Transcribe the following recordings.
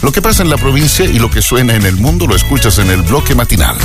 Lo que pasa en la provincia y lo que suena en el mundo lo escuchas en el bloque matinal.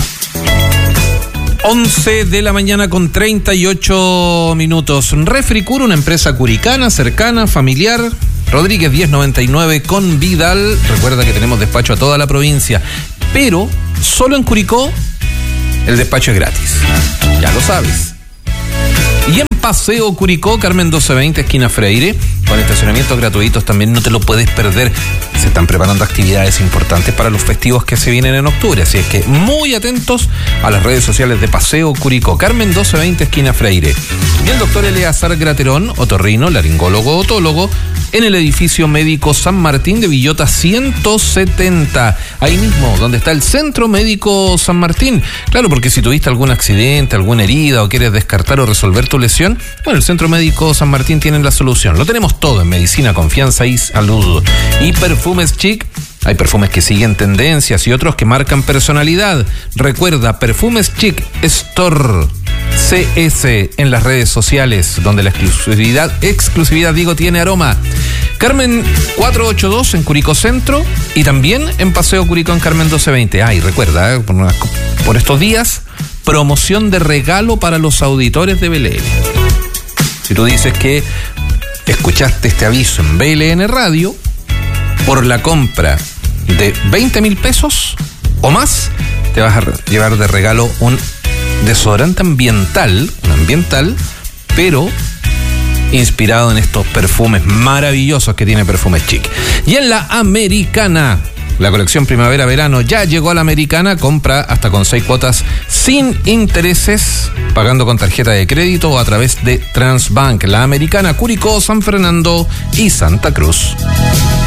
11 de la mañana con 38 minutos. Refricur, una empresa curicana, cercana, familiar. Rodríguez 1099 con Vidal. Recuerda que tenemos despacho a toda la provincia, pero solo en Curicó el despacho es gratis. Ya lo sabes. Y en Paseo Curicó, Carmen 1220, esquina Freire, con estacionamientos gratuitos también, no te lo puedes perder. Se están preparando actividades importantes para los festivos que se vienen en octubre, así es que muy atentos a las redes sociales de Paseo Curicó, Carmen 1220, esquina Freire. Y el doctor Eleazar Graterón, otorrino, laringólogo, otólogo, en el edificio médico San Martín de Villota 170, ahí mismo donde está el Centro Médico San Martín. Claro, porque si tuviste algún accidente, alguna herida o quieres descartar o resolver tu lesión, bueno, el Centro Médico San Martín tiene la solución. Lo tenemos todo en medicina, confianza y salud. Y perfumes chic. Hay perfumes que siguen tendencias y otros que marcan personalidad. Recuerda, Perfumes Chic Store CS en las redes sociales, donde la exclusividad tiene aroma. Carmen 482 en Curicó Centro y también en Paseo Curicó en Carmen 1220. Y recuerda, por estos días, promoción de regalo para los auditores de BLN. Si tú dices que escuchaste este aviso en BLN Radio, por la compra de 20,000 pesos o más, te vas a llevar de regalo un desodorante ambiental, pero inspirado en estos perfumes maravillosos que tiene Perfumes Chic. Y en la Americana, la colección primavera-verano ya llegó a la Americana. Compra hasta con 6 cuotas sin intereses, pagando con tarjeta de crédito o a través de Transbank. La Americana, Curicó, San Fernando y Santa Cruz.